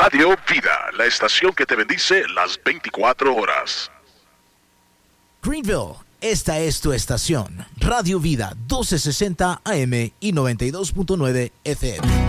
Radio Vida, la estación que te bendice las 24 horas. Greenville, esta es tu estación. Radio Vida 1260 AM y 92.9 FM.